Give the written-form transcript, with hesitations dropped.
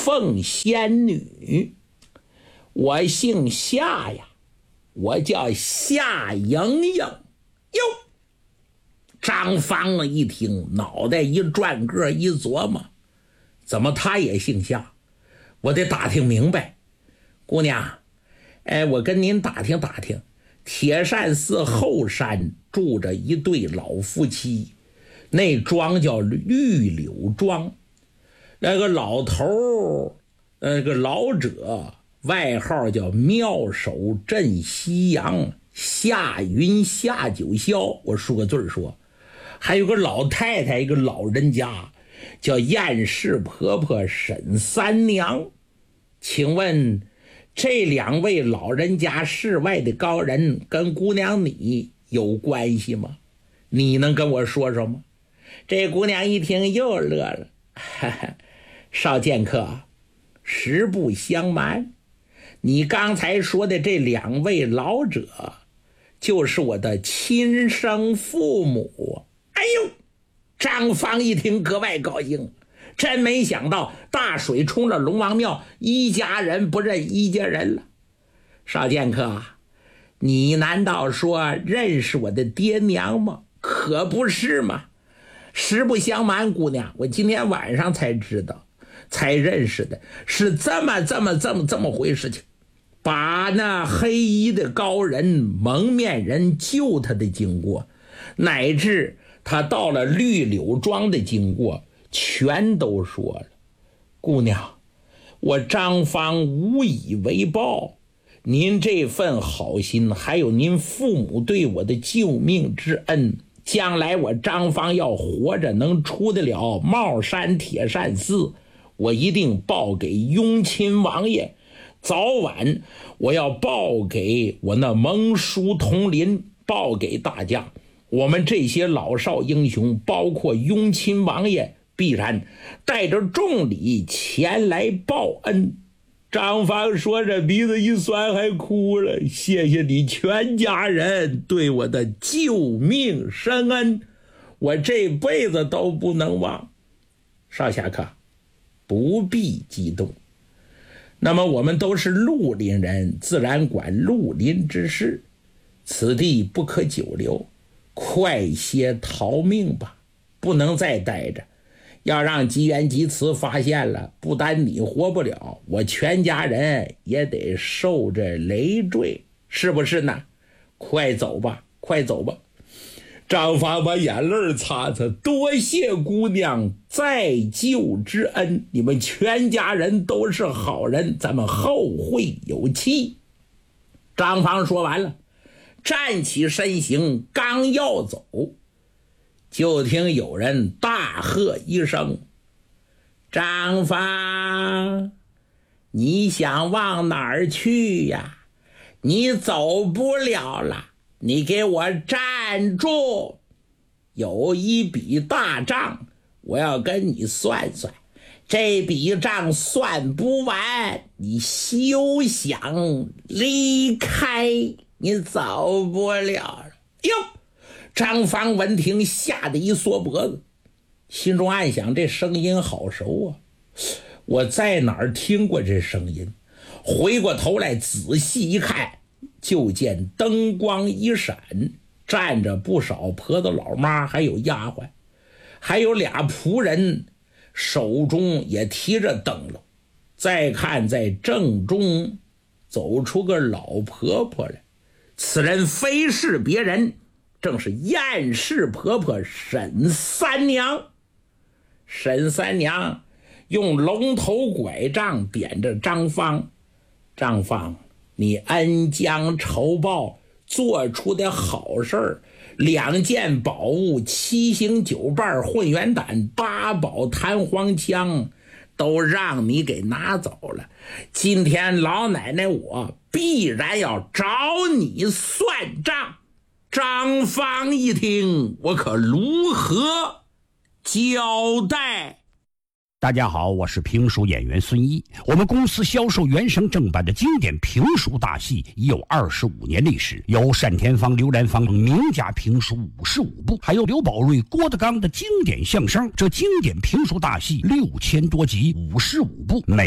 凤仙女，我姓夏呀，我叫夏莹莹。哟，张芳一听，脑袋一转个一琢磨，怎么他也姓夏？我得打听明白。姑娘，我跟您打听打听，铁扇寺后山住着一对老夫妻，那庄叫绿柳庄。那个老头，那个老者，外号叫妙手镇西洋，夏云夏九霄。我说个字说，还有个老太太，一个老人家叫燕氏婆婆沈三娘。请问这两位老人家世外的高人跟姑娘你有关系吗？你能跟我说说吗？这姑娘一听又乐了，哈哈，少剑客，实不相瞒，你刚才说的这两位老者就是我的亲生父母。哎呦，张芳一听格外高兴，真没想到大水冲了龙王庙，一家人不认一家人了。少剑客，你难道说认识我的爹娘吗？可不是嘛。实不相瞒，姑娘，我今天晚上才知道，才认识的，是这么回事情。把那黑衣的高人蒙面人救他的经过，乃至他到了绿柳庄的经过，全都说了。姑娘，我张芳无以为报，您这份好心，还有您父母对我的救命之恩，将来我张芳要活着能出得了帽山铁扇寺，我一定报给雍亲王爷，早晚我要报给我那蒙叔同林，报给大家，我们这些老少英雄，包括雍亲王爷，必然带着重礼前来报恩。张芳说着鼻子一酸还哭了，谢谢你全家人对我的救命深恩，我这辈子都不能忘。少侠客，不必激动。那么我们都是绿林人，自然管绿林之事，此地不可久留，快些逃命吧，不能再待着。要让吉元吉慈发现了，不但你活不了，我全家人也得受着累赘，是不是呢？快走吧，快走吧。张芳把眼泪擦擦，多谢姑娘再救之恩，你们全家人都是好人，咱们后会有期。张芳说完了，站起身形，刚要走，就听有人大喝一声：张芳，你想往哪儿去呀？你走不了了，你给我站住！有一笔大账，我要跟你算算，这笔账算不完，你休想离开，你走不了了。哟，张芳闻听吓得一缩脖子，心中暗想，这声音好熟啊，我在哪儿听过这声音？回过头来仔细一看，就见灯光一闪，站着不少婆子老妈，还有丫鬟，还有俩仆人，手中也提着灯笼。再看在正中走出个老婆婆来，此人非是别人，正是燕氏婆婆沈三娘。沈三娘用龙头拐杖点着张芳，张芳，你恩将仇报，做出的好事儿，2件宝物，7星9瓣混元胆，8宝弹簧枪，都让你给拿走了。今天老奶奶我必然要找你算账。张芳一听，我可如何交代？ 大家好，我是评书演员孙一。我们公司销售原声正版的经典评书大戏已有25年历史，有单田芳、刘兰芳名家评书55部，还有刘宝瑞、郭德纲的经典相声。这经典评书大戏6000多集，55部，每